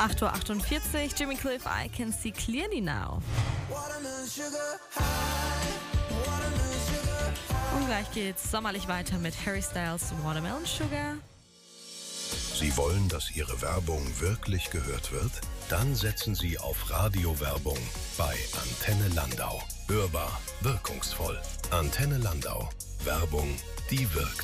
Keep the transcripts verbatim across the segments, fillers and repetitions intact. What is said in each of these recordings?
acht Uhr achtundvierzig, Jimmy Cliff, I Can See Clearly Now. Und gleich geht's sommerlich weiter mit Harry Styles Watermelon Sugar. Sie wollen, dass Ihre Werbung wirklich gehört wird? Dann setzen Sie auf Radiowerbung bei Antenne Landau. Hörbar, wirkungsvoll. Antenne Landau. Werbung, die wirkt.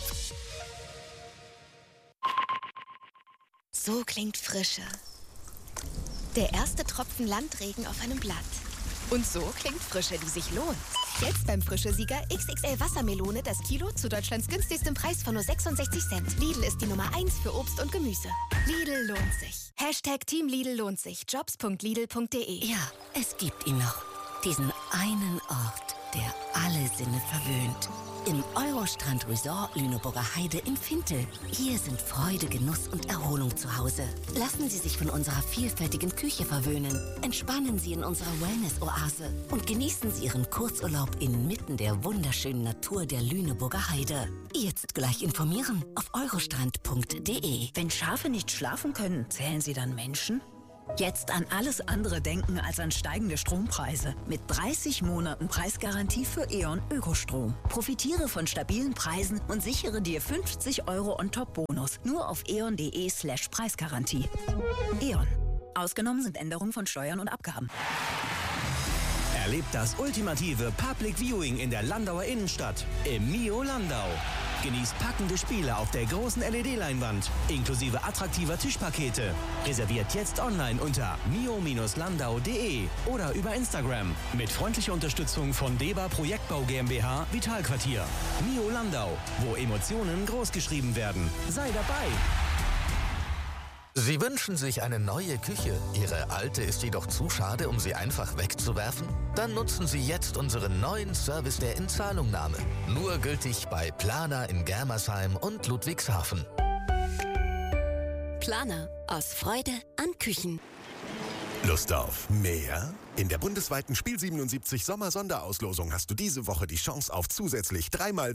So klingt Frische. Der erste Tropfen Landregen auf einem Blatt. Und so klingt Frische, die sich lohnt. Jetzt beim Frische-Sieger X X L Wassermelone das Kilo zu Deutschlands günstigstem Preis von nur sechsundsechzig Cent. Lidl ist die Nummer eins für Obst und Gemüse. Lidl lohnt sich. Hashtag Team Lidl lohnt sich. Jobs punkt lidl punkt de. Ja, es gibt ihn noch. Diesen einen Ort, der alle Sinne verwöhnt. Im Eurostrand Resort Lüneburger Heide in Fintel. Hier sind Freude, Genuss und Erholung zu Hause. Lassen Sie sich von unserer vielfältigen Küche verwöhnen. Entspannen Sie in unserer Wellness-Oase und genießen Sie Ihren Kurzurlaub inmitten der wunderschönen Natur der Lüneburger Heide. Jetzt gleich informieren auf eurostrand punkt de. Wenn Schafe nicht schlafen können, zählen sie dann Menschen? Jetzt an alles andere denken als an steigende Strompreise. Mit dreißig Monaten Preisgarantie für E.ON Ökostrom. Profitiere von stabilen Preisen und sichere dir fünfzig Euro on-top-Bonus. Nur auf eon punkt de slash Preisgarantie. E.ON. Ausgenommen sind Änderungen von Steuern und Abgaben. Erlebt das ultimative Public Viewing in der Landauer Innenstadt im Mio Landau. Genießt packende Spiele auf der großen L E D-Leinwand, inklusive attraktiver Tischpakete. Reserviert jetzt online unter mio landau punkt de oder über Instagram. Mit freundlicher Unterstützung von Deba Projektbau GmbH Vitalquartier. Mio Landau, wo Emotionen großgeschrieben werden. Sei dabei! Sie wünschen sich eine neue Küche. Ihre alte ist jedoch zu schade, um sie einfach wegzuwerfen? Dann nutzen Sie jetzt unseren neuen Service der Inzahlungnahme. Nur gültig bei Plana in Germersheim und Ludwigshafen. Plana. Aus Freude an Küchen. Lust auf mehr? In der bundesweiten Spiel siebenundsiebzig Sommer-Sonderauslosung hast du diese Woche die Chance auf zusätzlich dreimal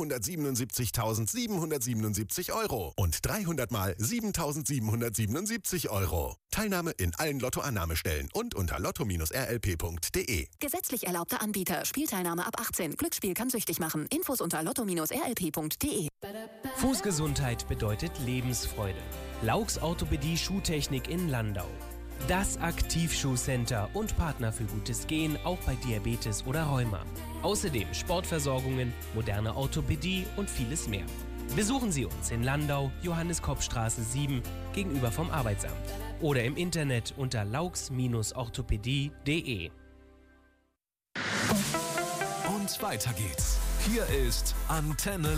siebenhundertsiebenundsiebzigtausendsiebenhundertsiebenundsiebzig Euro und dreihundert mal siebentausendsiebenhundertsiebenundsiebzig Euro. Teilnahme in allen Lottoannahmestellen und unter lotto Bindestrich r l p punkt de. Gesetzlich erlaubter Anbieter. Spielteilnahme ab achtzehn. Glücksspiel kann süchtig machen. Infos unter lotto Bindestrich r l p punkt de. Fußgesundheit bedeutet Lebensfreude. Laux Orthopädie Schuhtechnik in Landau. Das Aktivschuhcenter und Partner für gutes Gehen, auch bei Diabetes oder Rheuma. Außerdem Sportversorgungen, moderne Orthopädie und vieles mehr. Besuchen Sie uns in Landau, Johannes-Kopp-Straße sieben, gegenüber vom Arbeitsamt. Oder im Internet unter laux orthopädie punkt de. Und weiter geht's. Hier ist Antenne